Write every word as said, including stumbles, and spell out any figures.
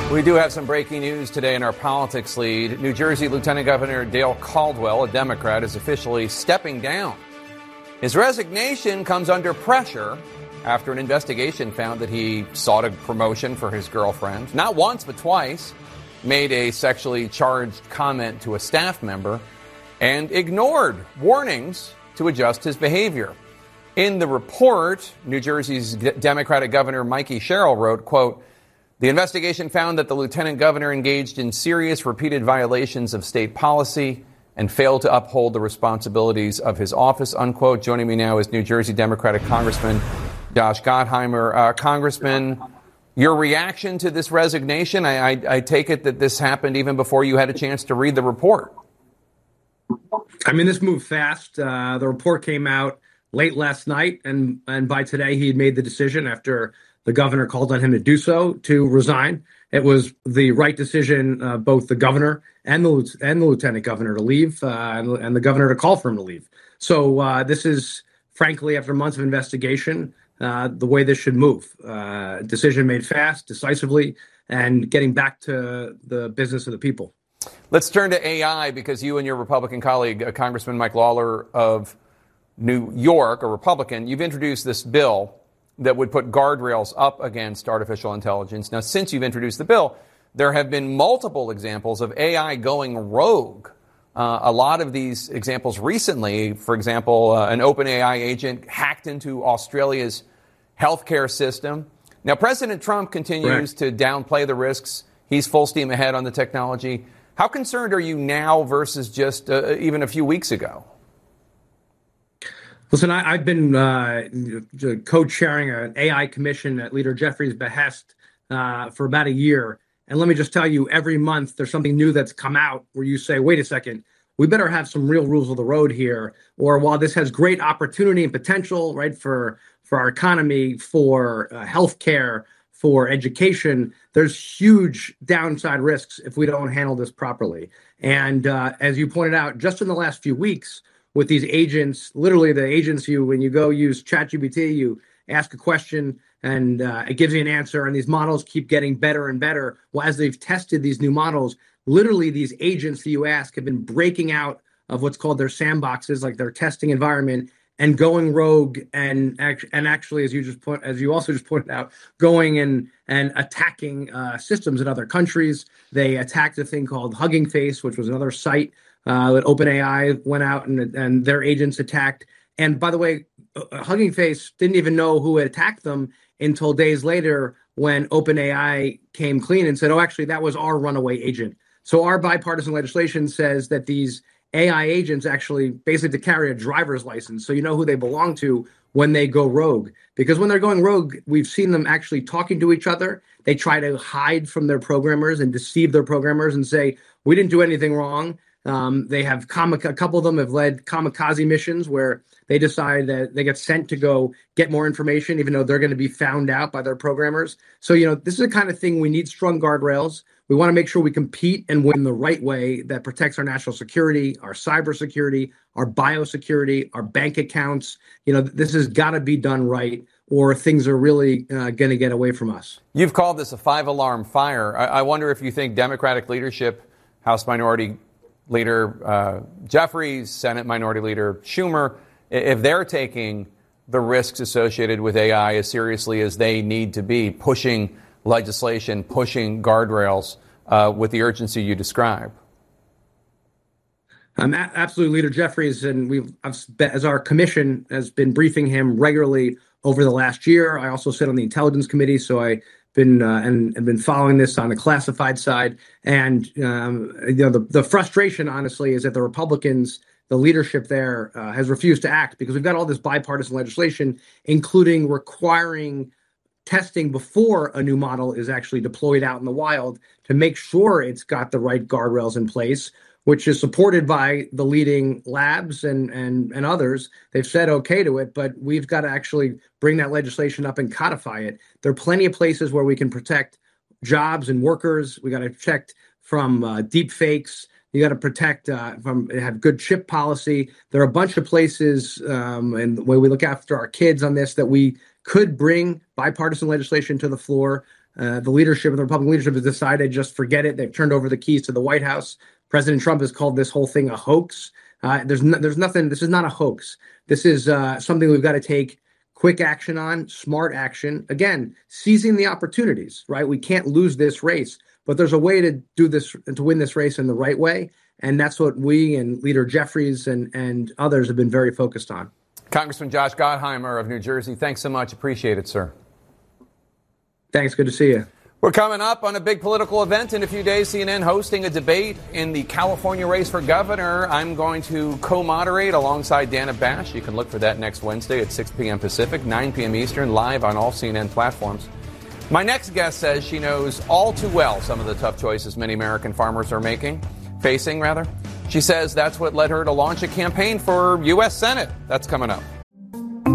We do have some breaking news today in our politics lead. New Jersey Lieutenant Governor Dale Caldwell, a Democrat, is officially stepping down. His resignation comes under pressure after an investigation found that he sought a promotion for his girlfriend. Not once, but twice, made a sexually charged comment to a staff member, and ignored warnings to adjust his behavior. In the report, New Jersey's Democratic Governor Mikey Sherrill wrote, quote, "The investigation found that the lieutenant governor engaged in serious repeated violations of state policy and failed to uphold the responsibilities of his office," unquote. Joining me now is New Jersey Democratic Congressman Josh Gottheimer. Uh, Congressman, your reaction to this resignation, I, I, I take it that this happened even before you had a chance to read the report. I mean, this moved fast. Uh, the report came out late last night, and, and by today he had made the decision after the governor called on him to do so, to resign. It was the right decision, uh, both the governor and the and the lieutenant governor to leave, uh, and, and the governor to call for him to leave. So uh, this is, frankly, after months of investigation, uh, the way this should move. Uh, decision made fast, decisively, and getting back to the business of the people. Let's turn to A I, because you and your Republican colleague, uh, Congressman Mike Lawler of New York, a Republican, you've introduced this bill that would put guardrails up against artificial intelligence. Now, since you've introduced the bill, there have been multiple examples of A I going rogue. Uh, a lot of these examples recently, for example, uh, an OpenAI agent hacked into Australia's healthcare system. Now, President Trump continues Correct. to downplay the risks. He's full steam ahead on the technology. How concerned are you now versus just uh, even a few weeks ago? Listen, I, I've been uh, co-chairing an A I commission at Leader Jeffries' behest uh, for about a year. And let me just tell you, every month there's something new that's come out where you say, wait a second, we better have some real rules of the road here. Or while this has great opportunity and potential, right, for, for our economy, for uh, healthcare, for education, there's huge downside risks if we don't handle this properly. And uh, as you pointed out, just in the last few weeks, with these agents, literally the agents, you when you go use ChatGPT, you ask a question and uh, it gives you an answer, and these models keep getting better and better. Well, as they've tested these new models, literally these agents that you ask have been breaking out of what's called their sandboxes, like their testing environment, and going rogue and act- and actually, as you just point, as you also just pointed out, going and and attacking uh, systems in other countries. They attacked a thing called Hugging Face, which was another site Uh, that OpenAI went out and, and their agents attacked. And by the way, uh, Hugging Face didn't even know who had attacked them until days later when OpenAI came clean and said, oh, actually, that was our runaway agent. So our bipartisan legislation says that these A I agents actually basically to carry a driver's license, so you know who they belong to when they go rogue. Because when they're going rogue, we've seen them actually talking to each other. They try to hide from their programmers and deceive their programmers and say, we didn't do anything wrong. Um, they have kamik- a couple of them have led kamikaze missions where they decide that they get sent to go get more information, even though they're going to be found out by their programmers. So, you know, this is the kind of thing we need strong guardrails. We want to make sure we compete and win the right way that protects our national security, our cybersecurity, our biosecurity, our bank accounts. You know, this has got to be done right, or things are really uh, going to get away from us. You've called this a five-alarm fire. I-, I wonder if you think Democratic leadership, House Minority Leader uh, Jeffries, Senate Minority Leader Schumer, if they're taking the risks associated with A I as seriously as they need to be, pushing legislation, pushing guardrails uh, with the urgency you describe. Um, a- absolutely, Leader Jeffries, and we've, as our commission has been briefing him regularly over the last year. I also sit on the Intelligence Committee, so I been uh, and, and been following this on the classified side. And um, you know, the, the frustration, honestly, is that the Republicans, the leadership there, uh, has refused to act because we've got all this bipartisan legislation, including requiring testing before a new model is actually deployed out in the wild to make sure it's got the right guardrails in place, which is supported by the leading labs and, and, and others. They've said okay to it, but we've got to actually bring that legislation up and codify it. There are plenty of places where we can protect jobs and workers. We got to protect from uh, deep fakes. You got to protect uh, from have good chip policy. There are a bunch of places, um, and the way we look after our kids on this, that we could bring bipartisan legislation to the floor. Uh, the leadership of the Republican leadership has decided just forget it. They've turned over the keys to the White House. President Trump has called this whole thing a hoax. Uh, there's no, there's nothing. This is not a hoax. This is uh, something we've got to take quick action on, smart action. Again, seizing the opportunities, right? We can't lose this race, but there's a way to do this, to win this race in the right way. And that's what we and Leader Jeffries and, and others have been very focused on. Congressman Josh Gottheimer of New Jersey, thanks so much. Appreciate it, sir. Thanks. Good to see you. We're coming up on a big political event in a few days. C N N hosting a debate in the California race for governor. I'm going to co-moderate alongside Dana Bash. You can look for that next Wednesday at six p.m. Pacific, nine p.m. Eastern, live on all C N N platforms. My next guest says she knows all too well some of the tough choices many American farmers are making, facing rather. She says that's what led her to launch a campaign for U S Senate. That's coming up.